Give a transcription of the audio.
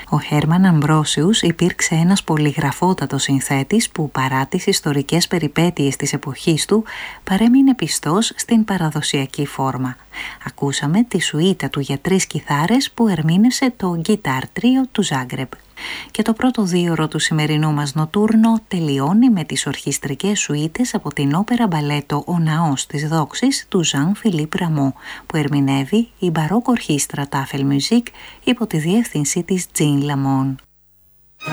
Ο Χέρμαν Αμπρόσιους υπήρξε ένας πολυγραφότατος συνθέτης που παρά τις ιστορικές περιπέτειες της εποχής του παρέμεινε πιστός στην παραδοσιακή φόρμα. Ακούσαμε τη σουίτα του για 3 κιθάρες που ερμήνευσε το Guitar Trio του Ζάγκρεμπ. Και το πρώτο δίωρο του σημερινού μας νοτούρνο τελειώνει με τις ορχιστρικές σουίτες από την όπερα μπαλέτο «Ο Ναός της Δόξης» του Ζαν Φιλίπ Ραμό, που ερμηνεύει η μπαρόκ ορχήστρα Tafel Musik υπό τη διεύθυνση της Τζιν Λαμόν.